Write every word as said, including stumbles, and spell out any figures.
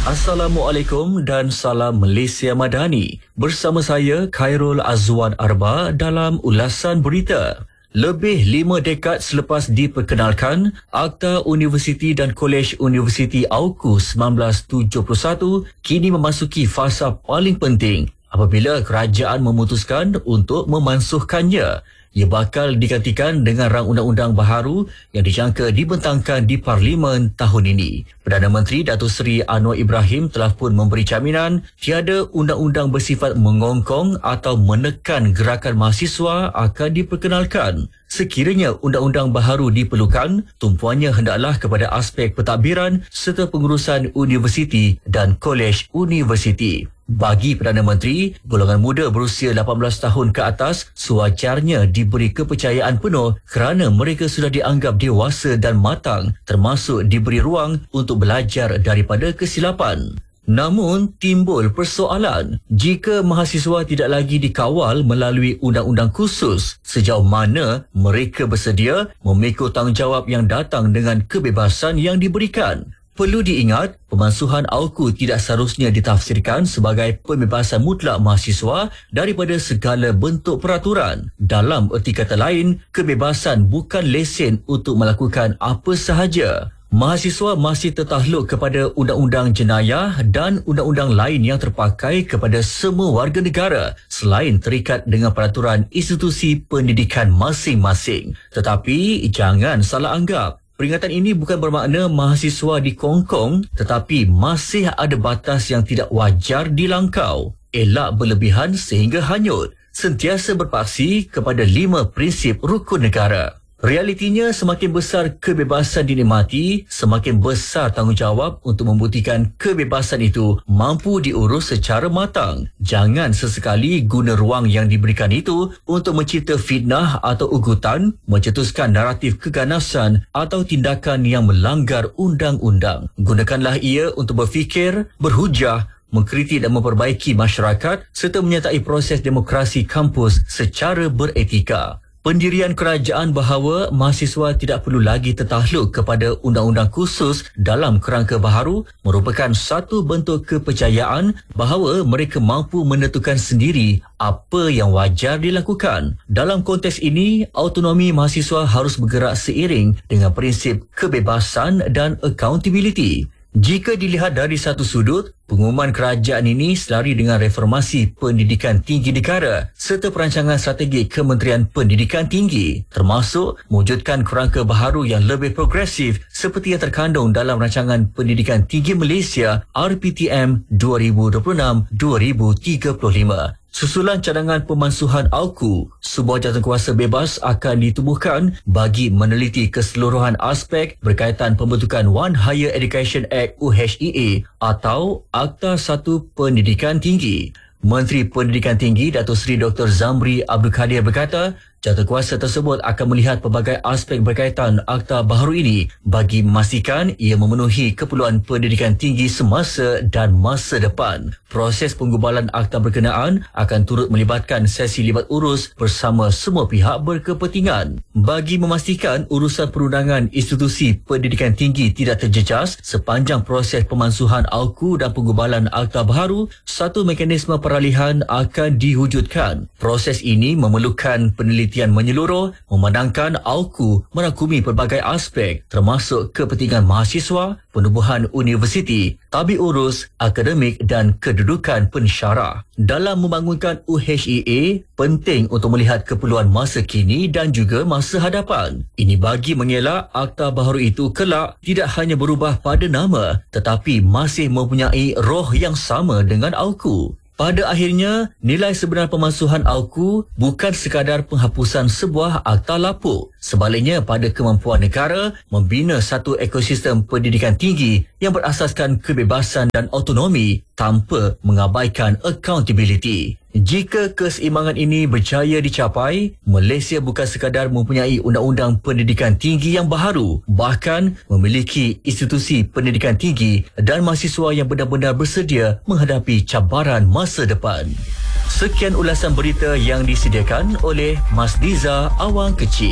Assalamualaikum dan salam Malaysia Madani. Bersama saya Khairul Azwan Arba dalam ulasan berita. Lebih lima dekad selepas diperkenalkan, Akta Universiti dan Kolej Universiti AUKU sembilan belas tujuh puluh satu kini memasuki fasa paling penting apabila kerajaan memutuskan untuk memansuhkannya. Ia bakal digantikan dengan rang undang-undang baharu yang dijangka dibentangkan di Parlimen tahun ini. Perdana Menteri Datuk Seri Anwar Ibrahim telah pun memberi jaminan tiada undang-undang bersifat mengongkong atau menekan gerakan mahasiswa akan diperkenalkan. Sekiranya undang-undang baharu diperlukan, tumpuannya hendaklah kepada aspek pentadbiran serta pengurusan universiti dan kolej universiti. Bagi Perdana Menteri, golongan muda berusia lapan belas tahun ke atas sewajarnya diberi kepercayaan penuh kerana mereka sudah dianggap dewasa dan matang, termasuk diberi ruang untuk belajar daripada kesilapan. Namun, timbul persoalan jika mahasiswa tidak lagi dikawal melalui undang-undang khusus, sejauh mana mereka bersedia memikul tanggungjawab yang datang dengan kebebasan yang diberikan. Perlu diingat, pemansuhan AUKU tidak seharusnya ditafsirkan sebagai pembebasan mutlak mahasiswa daripada segala bentuk peraturan. Dalam erti kata lain, kebebasan bukan lesen untuk melakukan apa sahaja. Mahasiswa masih tertakluk kepada undang-undang jenayah dan undang-undang lain yang terpakai kepada semua warga negara selain terikat dengan peraturan institusi pendidikan masing-masing. Tetapi jangan salah anggap. Peringatan ini bukan bermakna mahasiswa dikongkong, tetapi masih ada batas yang tidak wajar dilangkau. Elak berlebihan sehingga hanyut. Sentiasa berpaksi kepada lima prinsip rukun negara. Realitinya, semakin besar kebebasan dinikmati, semakin besar tanggungjawab untuk membuktikan kebebasan itu mampu diurus secara matang. Jangan sesekali guna ruang yang diberikan itu untuk mencipta fitnah atau ugutan, mencetuskan naratif keganasan atau tindakan yang melanggar undang-undang. Gunakanlah ia untuk berfikir, berhujah, mengkritik dan memperbaiki masyarakat serta menyertai proses demokrasi kampus secara beretika. Pendirian kerajaan bahawa mahasiswa tidak perlu lagi tertakluk kepada undang-undang khusus dalam kerangka baharu merupakan satu bentuk kepercayaan bahawa mereka mampu menentukan sendiri apa yang wajar dilakukan. Dalam konteks ini, autonomi mahasiswa harus bergerak seiring dengan prinsip kebebasan dan accountability. Jika dilihat dari satu sudut, pengumuman kerajaan ini selari dengan reformasi pendidikan tinggi negara serta perancangan strategi Kementerian Pendidikan Tinggi, termasuk mewujudkan kerangka baharu yang lebih progresif seperti yang terkandung dalam Rancangan Pendidikan Tinggi Malaysia R P T M dua ribu dua puluh enam dua ribu tiga puluh lima. Susulan cadangan pemansuhan AUKU, sebuah jawatankuasa bebas akan ditubuhkan bagi meneliti keseluruhan aspek berkaitan pembentukan One Higher Education Act U H E A atau Akta Satu Pendidikan Tinggi. Menteri Pendidikan Tinggi Datuk Seri Doktor Zamri Abdul Kadir berkata, jawatankuasa tersebut akan melihat pelbagai aspek berkaitan akta baharu ini bagi memastikan ia memenuhi keperluan pendidikan tinggi semasa dan masa depan. Proses penggubalan akta berkenaan akan turut melibatkan sesi libat urus bersama semua pihak berkepentingan. Bagi memastikan urusan perundangan institusi pendidikan tinggi tidak terjejas sepanjang proses pemansuhan AUKU dan penggubalan akta baharu, satu mekanisme peralihan akan diwujudkan. Proses ini memerlukan penelitian menyeluruh memandangkan AUKU merangkumi pelbagai aspek termasuk kepentingan mahasiswa, penubuhan universiti, tabik urus, akademik dan kedudukan pensyarah. Dalam membangunkan U H E A, penting untuk melihat keperluan masa kini dan juga masa hadapan. Ini bagi mengelak akta baharu itu kelak tidak hanya berubah pada nama tetapi masih mempunyai roh yang sama dengan AUKU. Pada akhirnya, nilai sebenar pemansuhan AUKU bukan sekadar penghapusan sebuah akta lapuk. Sebaliknya, pada kemampuan negara membina satu ekosistem pendidikan tinggi yang berasaskan kebebasan dan autonomi tanpa mengabaikan accountability. Jika keseimbangan ini berjaya dicapai, Malaysia bukan sekadar mempunyai undang-undang pendidikan tinggi yang baharu, bahkan memiliki institusi pendidikan tinggi dan mahasiswa yang benar-benar bersedia menghadapi cabaran masa depan. Sekian ulasan berita yang disediakan oleh Mas Diza Awang Kecil.